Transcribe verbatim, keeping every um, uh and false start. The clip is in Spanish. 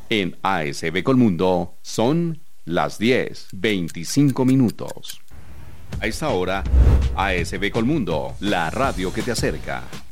En A S B Colmundo son las diez, veinticinco minutos. A esta hora, A S B Colmundo, la radio que te acerca.